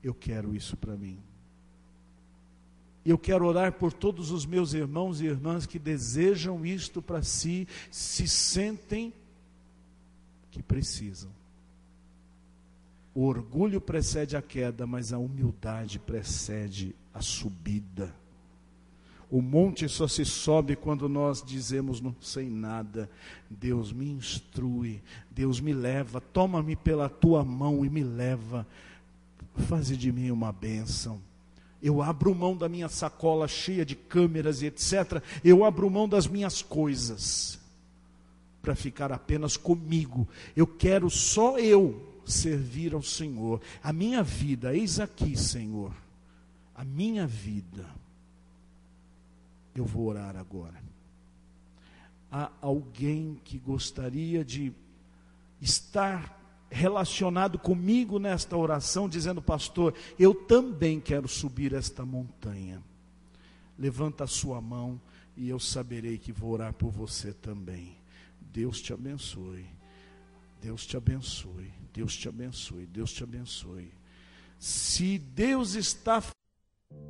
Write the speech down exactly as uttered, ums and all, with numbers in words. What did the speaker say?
Eu quero isso para mim. Eu quero orar por todos os meus irmãos e irmãs que desejam isto para si, se sentem que precisam. O orgulho precede a queda, mas a humildade precede a subida. O monte só se sobe quando nós dizemos: não sei nada. Deus me instrui, Deus me leva, toma-me pela tua mão e me leva. Faze de mim uma bênção. Eu abro mão da minha sacola cheia de câmeras e etcétera. Eu abro mão das minhas coisas para ficar apenas comigo. Eu quero só eu servir ao Senhor. A minha vida, eis aqui, Senhor, a minha vida. Eu vou orar agora. Há alguém que gostaria de estar relacionado comigo nesta oração, dizendo: pastor, eu também quero subir esta montanha. Levanta a sua mão e eu saberei que vou orar por você também. Deus te abençoe. Deus te abençoe. Deus te abençoe. Deus te abençoe. Se Deus está